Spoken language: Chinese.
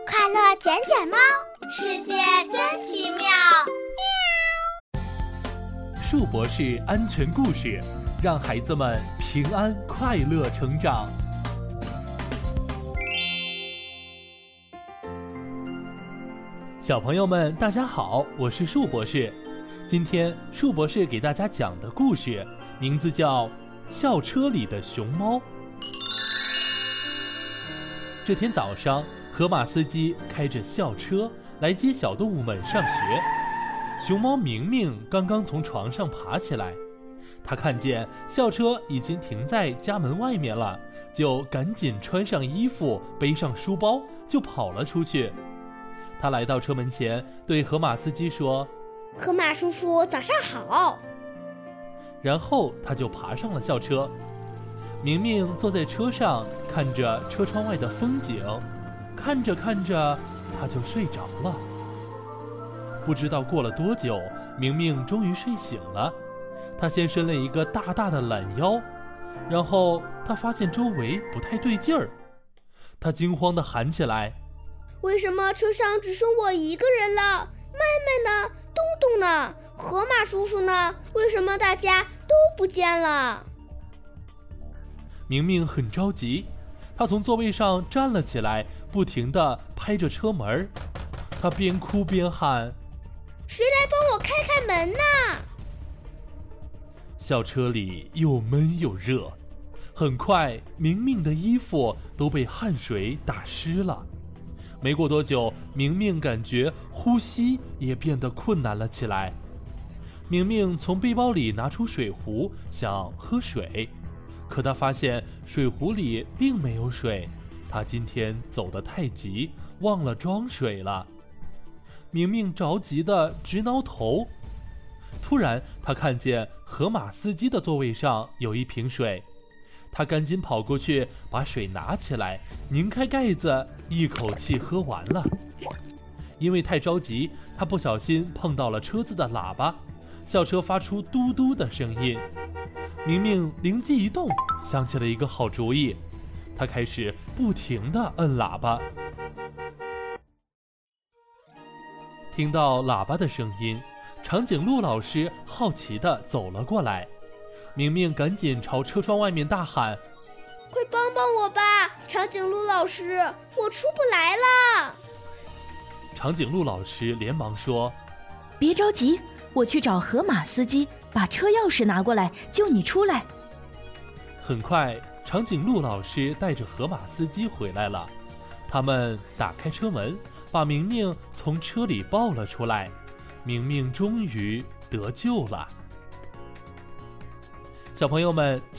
快乐捡捡猫， 世界真奇妙。 树博士安全故事，让孩子们平安快乐成长。小朋友们，大家好，我是树博士。今天树博士给大家讲的故事名字叫《校车里的熊猫》。这天早上，河马司机开着校车来接小动物们上学。熊猫明明刚刚从床上爬起来，他看见校车已经停在家门外面了，就赶紧穿上衣服，背上书包，就跑了出去。他来到车门前，对河马司机说：“ 河马叔叔，早上好。” 然后他就爬上了校车。明明坐在车上，看着车窗外的风景，看着看着，他就睡着了。不知道过了多久，明明终于睡醒了。他先伸了一个大大的懒腰，然后他发现周围不太对劲儿。他惊慌地喊起来：“ 为什么车上只剩我一个人了？麦麦呢？东东呢？河马叔叔呢？为什么大家都不见了？” 明明很着急，他从座位上站了起来，不停地拍着车门。他边哭边喊：“ 谁来帮我开开门呐？” 校车里又闷又热，很快明明的衣服都被汗水打湿了。没过多久，明明感觉呼吸也变得困难了起来。明明从背包里拿出水壶，想喝水，可他发现水壶里并没有水，他今天走得太急，忘了装水了。明明着急地直挠头。突然他看见河马司机的座位上有一瓶水，他赶紧跑过去把水拿起来，拧开盖子，一口气喝完了。因为太着急，他不小心碰到了车子的喇叭，校车发出嘟嘟的声音。明明灵机一动，想起了一个好主意，他开始不停地摁喇叭。听到喇叭的声音，长颈鹿老师好奇地走了过来。明明赶紧朝车窗外面大喊：“ 快帮帮我吧，长颈鹿老师，我出不来了！” 长颈鹿老师连忙说：“ 别着急，我去找河马司机，把车钥匙拿过来，救你出来。” 很快，长颈鹿老师带着河马司机回来了。他们打开车门，把明明从车里抱了出来。明明终于得救了。小朋友们。